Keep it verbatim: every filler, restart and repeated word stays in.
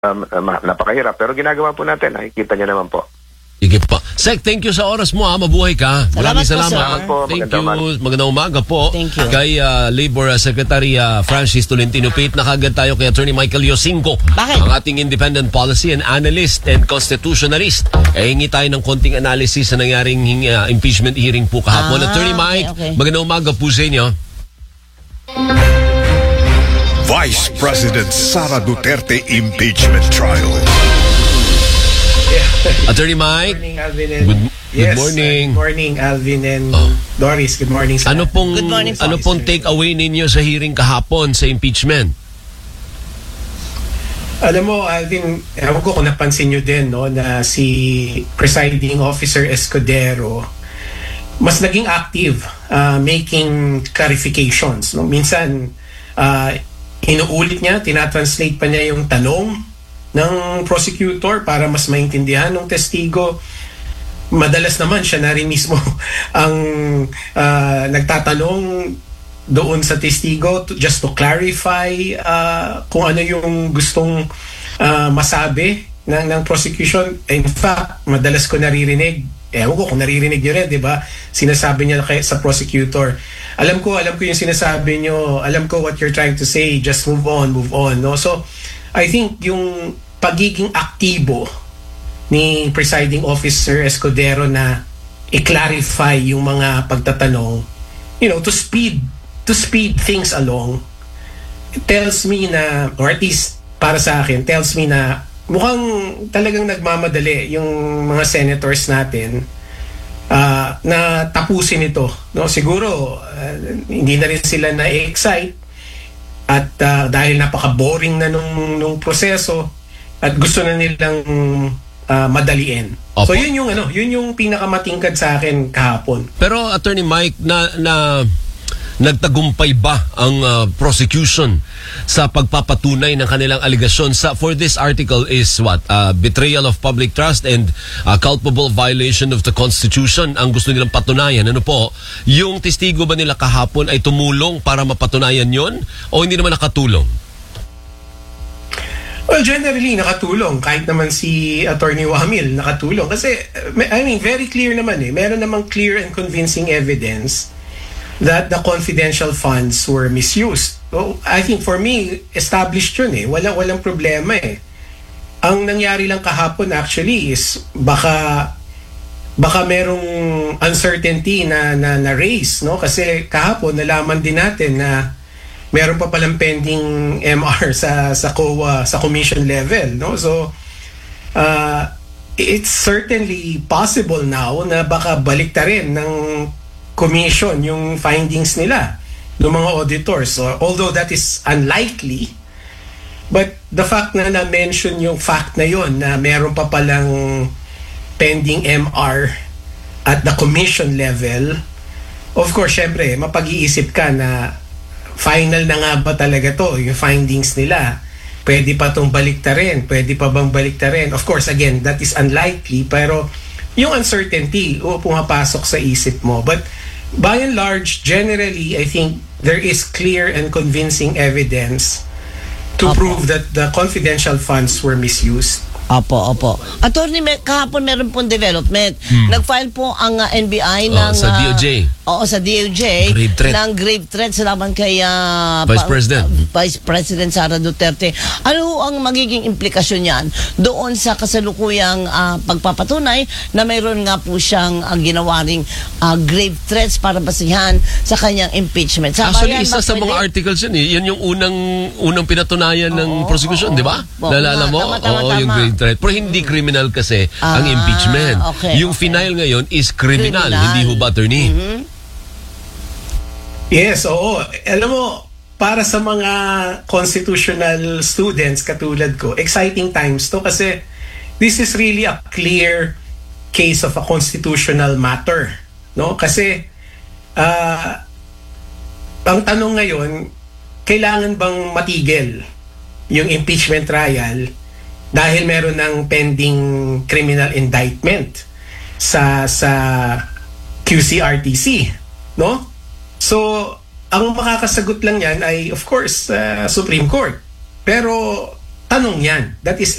um, um, napakahirap. Pero ginagawa po natin, nakikita niyo naman po. Sige po. Sek, thank you sa oras mo ha. Mabuhay ka. Maraming salamat. Salamat po. Thank Magandang you. umaga. Magandang umaga po. Thank you. Kay uh, Labor Secretary uh, Francis Tolentino Pate. Nakagad tayo kay Attorney Michael Yosingo. Bakit? Ang ating independent policy and analyst and constitutionalist. Eh, hingi tayo ng konting analysis sa nangyaring uh, impeachment hearing po kahapon. Ah, Attorney Mike, okay, okay. magandang umaga po sa inyo. Vice President Sara Duterte impeachment trial. Attorney Mike. Good morning, Alvin and Good, good yes, morning. Good morning, Alvin and Oh. Doris. Good morning. Sa Ano pong Good morning po. ano pong take away ninyo sa hearing kahapon sa impeachment? Alam mo, Alvin, ewan ko kung napansin nyo din, no, na si Presiding Officer Escudero mas naging active uh, making clarifications. No? Minsan, uh, inuulit niya, tinatranslate pa niya yung tanong ng prosecutor para mas maintindihan ng testigo. Madalas naman siya na rin mismo ang uh, nagtatanong doon sa testigo to, just to clarify uh, kung ano yung gustong uh, masabi ng, ng prosecution. In fact, madalas ko naririnig, ewan ko kung naririnig nyo rin, di ba? Sinasabi niya kay, sa prosecutor, alam ko, alam ko yung sinasabi nyo, alam ko what you're trying to say, just move on, move on. No? So, I think yung pagiging aktibo ni Presiding Officer Escudero na i-clarify yung mga pagtatanong, you know, to speed to speed things along, it tells me na, or at least para sa akin, tells me na mukhang talagang nagmamadali yung mga senators natin uh, na tapusin ito. No? Siguro, uh, hindi na rin sila na-excite at uh, dahil napaka-boring na nung, nung proseso at gusto na nilang uh, madaliin. Opo. So yun yung ano, yun yung pinakamatingkad sa akin kahapon. Pero Attorney Mike, na, na nagtagumpay ba ang uh, prosecution sa pagpapatunay ng kanilang aligasyon sa for this article is what? Uh, betrayal of public trust and uh, culpable violation of the Constitution ang gusto nilang patunayan. Ano po? Yung testigo ba nila kahapon ay tumulong para mapatunayan yon o hindi naman nakatulong? Well, generally, nakatulong. Kahit naman si Attorney Wamil, nakatulong. Kasi, I mean, very clear naman eh. Meron namang clear and convincing evidence that the confidential funds were misused. So, I think for me, established yun eh. Walang, walang problema eh. Ang nangyari lang kahapon actually is baka baka merong uncertainty na, na, na raise, no? Kasi kahapon, nalaman din natin na meron pa palang pending M R sa sa C O A sa commission level, no? So uh, it's certainly possible now na baka baliktarin ng commission yung findings nila ng mga auditors. So, although that is unlikely, but the fact na na-mention yung fact na yon na meron pa palang pending M R at the commission level, of course, syempre, mapag-iisip ka na final na nga ba talaga to, yung findings nila. Pwede pa itong baliktarin, pwede pa bang baliktarin? Of course, again, that is unlikely, pero yung uncertainty, o pumapasok sa isip mo. But by and large, generally, I think there is clear and convincing evidence to Opo. prove that the confidential funds were misused. Opo, opo. Attorney, may, kahapon meron pong development. Hmm. Nag-file po ang uh, N B I Oh, ng... sa D O J. Uh, oo, sa D O J. Grave threat. Ng grave threat sa laban kay... Uh, Vice pa- President. uh, Vice President Sara Duterte. Ano ang magiging implikasyon yan doon sa kasalukuyang uh, pagpapatunay na mayroon nga po siyang uh, ginawa ring uh, grave threats para basihan sa kanyang impeachment? Sa Actually, bayan, isa sa pwede? mga articles yun eh. Yan yung unang unang pinatunayan ng Oo, prosecution, oo, di ba? oo. Nalala mo? Tama, tama, Oo, tama. yung grave threat. Pero hindi criminal kasi ang Ah, impeachment. okay, yung okay. final ngayon is criminal, Criminal. hindi ho ba, attorney? Mhm. Yes, oo. Alam mo, para sa mga constitutional students katulad ko, exciting times to kasi this is really a clear case of a constitutional matter, no? Kasi uh, ang tanong ngayon, kailangan bang matigil yung impeachment trial dahil meron ng pending criminal indictment sa sa Q C R T C, no? So, ang makakasagot lang yan ay, of course, uh, Supreme Court. Pero tanong yan. That is